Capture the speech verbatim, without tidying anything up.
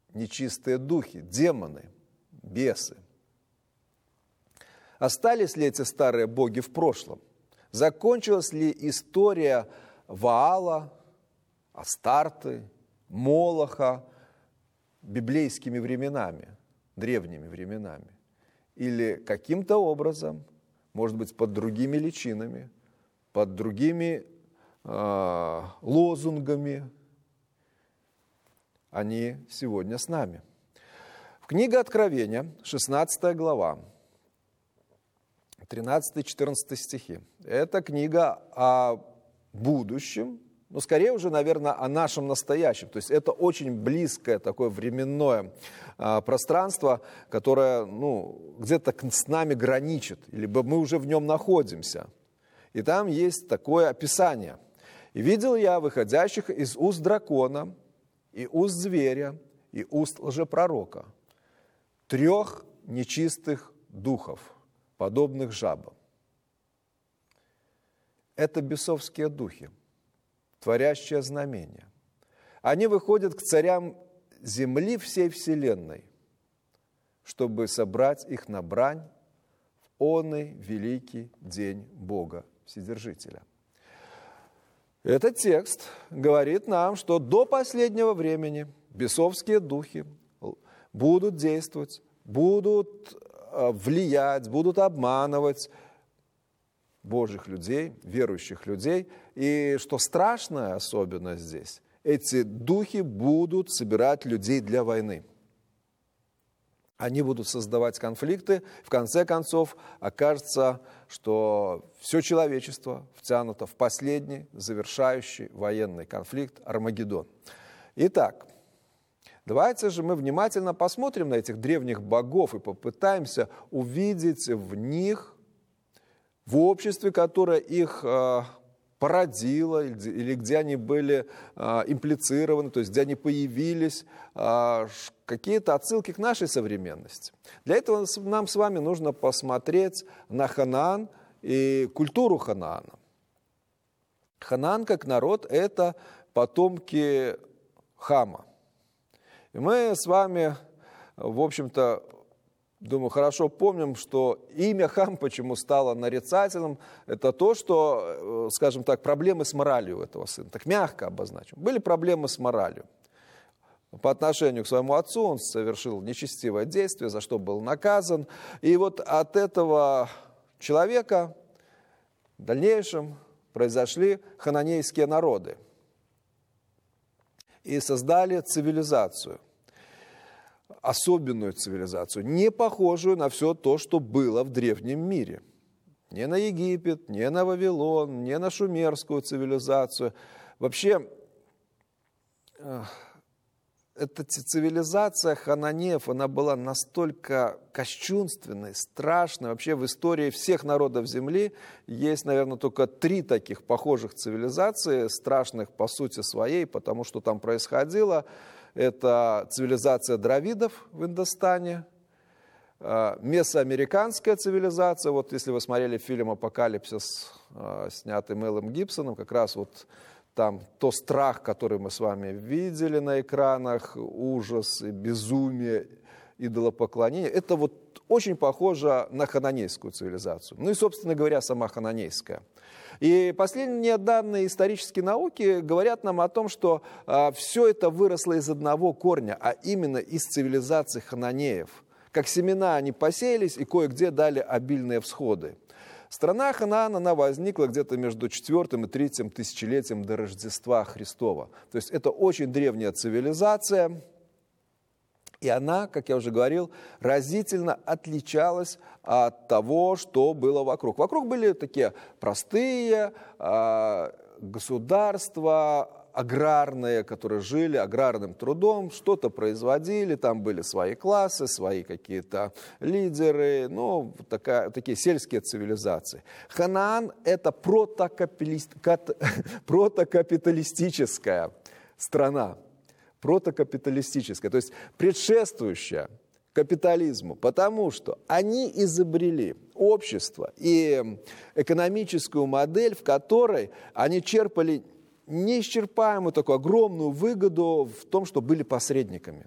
нечистые духи, демоны, бесы. Остались ли эти старые боги в прошлом? Закончилась ли история Ваала, Астарты, Молоха библейскими временами, древними временами? Или каким-то образом, может быть, под другими личинами, под другими э, лозунгами, они сегодня с нами? В книге Откровения, шестнадцатая глава, тринадцатый-четырнадцатый стихи. Это книга о будущем, но скорее уже, наверное, о нашем настоящем. То есть это очень близкое такое временное а, пространство, которое ну, где-то с нами граничит, либо мы уже в нем находимся. И там есть такое описание. «И видел я выходящих из уст дракона, и уст зверя, и уст лжепророка, трех нечистых духов, подобных жабам». Это бесовские духи, творящие знамения. Они выходят к царям земли всей вселенной, чтобы собрать их на брань в оный великий день Бога Вседержителя. Этот текст говорит нам, что до последнего времени бесовские духи будут действовать, будут влиять, будут обманывать Божьих людей, верующих людей. И что страшное особенно здесь, эти духи будут собирать людей для войны. Они будут создавать конфликты. В конце концов, окажется, что все человечество втянуто в последний, завершающий военный конфликт Армагеддон. Итак, давайте же мы внимательно посмотрим на этих древних богов и попытаемся увидеть в них, в обществе, которое их э, породило, или где они были э, имплицированы, то есть где они появились, э, какие-то отсылки к нашей современности. Для этого нам с вами нужно посмотреть на Ханаан и культуру Ханаана. Ханаан как народ – это потомки Хама. И мы с вами, в общем-то, думаю, хорошо помним, что имя Хам почему стало нарицательным, это то, что, скажем так, проблемы с моралью этого сына. Так мягко обозначим. Были проблемы с моралью. По отношению к своему отцу он совершил нечестивое действие, за что был наказан. И вот от этого человека в дальнейшем произошли хананейские народы и создали цивилизацию. Особенную цивилизацию, не похожую на все то, что было в древнем мире. Не на Египет, не на Вавилон, не на шумерскую цивилизацию. Вообще, эта цивилизация хананеев, она была настолько кощунственной, страшной. Вообще в истории всех народов Земли есть, наверное, только три таких похожих цивилизации, страшных по сути своей, потому что там происходило. Это цивилизация дравидов в Индостане, месоамериканская цивилизация. Вот если вы смотрели фильм «Апокалипсис», снятый Мелом Гибсоном, как раз вот там то страх, который мы с вами видели на экранах, ужас, безумие, идолопоклонение, это вот очень похоже на хананейскую цивилизацию. Ну и, собственно говоря, сама хананейская. И последние данные исторической науки говорят нам о том, что а, все это выросло из одного корня, а именно из цивилизации хананеев. Как семена они посеялись и кое-где дали обильные всходы. Страна Ханаан, она возникла где-то между четвёртым и третьим тысячелетием до Рождества Христова. То есть это очень древняя цивилизация. И она, как я уже говорил, разительно отличалась от того, что было вокруг. Вокруг были такие простые э, государства, аграрные, которые жили аграрным трудом, что-то производили, там были свои классы, свои какие-то лидеры, ну, такая, такие сельские цивилизации. Ханаан – это протокапиталистическая страна. Протокапиталистическая, то есть предшествующая капитализму, потому что они изобрели общество и экономическую модель, в которой они черпали неисчерпаемую такую огромную выгоду в том, что были посредниками.